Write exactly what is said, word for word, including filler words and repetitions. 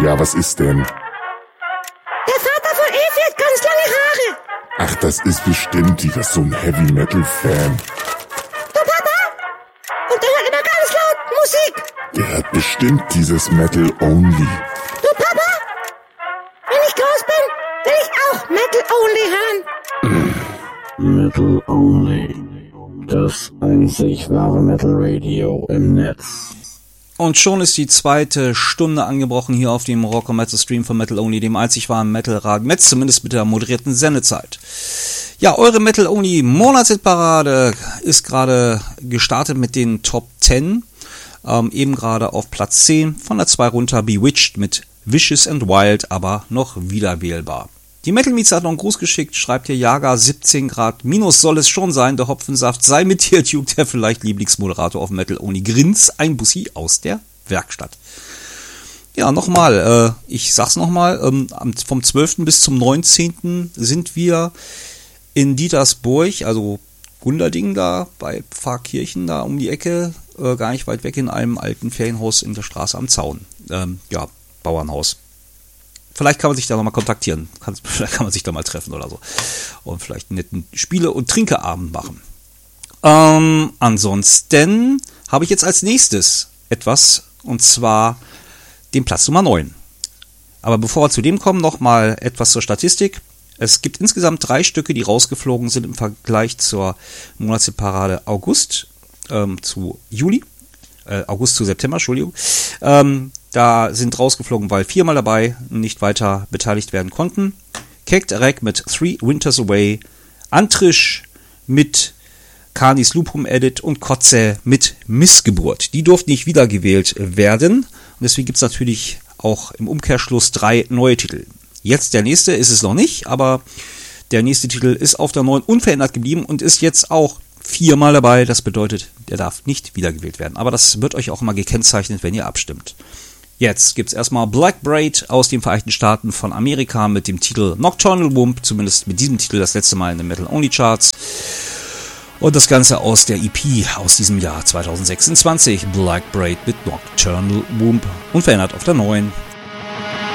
Ja, was ist denn? Der Vater von Evi hat ganz lange Haare. Ach, das ist bestimmt die, das ist so ein Heavy-Metal-Fan. Du Papa? Und der hört immer ganz laut Musik. Der hört bestimmt dieses Metal Only. Du Papa? Wenn ich groß bin, will ich auch Metal Only hören. Metal Only. Das einzig wahre Metal Radio im Netz. Und schon ist die zweite Stunde angebrochen hier auf dem Rock- und Metal-Stream von Metal Only, dem einzig wahren Metal-Radio, Metz, zumindest mit der moderierten Sendezeit. Ja, eure Metal Only Monatshitparade ist gerade gestartet mit den Top zehn. Ähm, eben gerade auf Platz zehn, von der zwei runter Bewitched mit Vicious and Wild, aber noch wiederwählbar. Die Metal Meets hat noch einen Gruß geschickt, schreibt hier Jager, siebzehn Grad minus soll es schon sein, der Hopfensaft sei mit dir, Duke, der vielleicht Lieblingsmoderator auf Metal Only. Grins, ein Bussi aus der Werkstatt. Ja, nochmal, äh, ich sag's nochmal, ähm, vom zwölften bis zum neunzehnten sind wir in Dietersburg, also Gunderding da, bei Pfarrkirchen da um die Ecke, äh, gar nicht weit weg in einem alten Ferienhaus in der Straße am Zaun. Ähm, ja, Bauernhaus. Vielleicht kann man sich da nochmal kontaktieren. Kann, vielleicht kann man sich da mal treffen oder so. Und vielleicht einen netten Spiele- und Trinkeabend machen. Ähm, ansonsten habe ich jetzt als nächstes etwas, und zwar den Platz Nummer neun. Aber bevor wir zu dem kommen, nochmal etwas zur Statistik. Es gibt insgesamt drei Stücke, die rausgeflogen sind im Vergleich zur Monatshitparade August ähm, zu Juli. Äh, August zu September, Entschuldigung. Ähm, Da sind rausgeflogen, weil viermal dabei nicht weiter beteiligt werden konnten. Kekt Rek mit Three Winters Away, Antrisch mit Kanis Lupum Edit und Kotze mit Missgeburt. Die durften nicht wiedergewählt werden. Und deswegen gibt es natürlich auch im Umkehrschluss drei neue Titel. Jetzt der nächste ist es noch nicht, aber der nächste Titel ist auf der neuen unverändert geblieben und ist jetzt auch viermal dabei. Das bedeutet, der darf nicht wiedergewählt werden. Aber das wird euch auch immer gekennzeichnet, wenn ihr abstimmt. Jetzt gibt's erstmal Black Braid aus den Vereinigten Staaten von Amerika mit dem Titel Nocturnal Womb, zumindest mit diesem Titel das letzte Mal in den Metal Only Charts. Und das Ganze aus der E P aus diesem Jahr zwanzig sechsundzwanzig. Black Braid mit Nocturnal Womb, unverändert auf der neuen.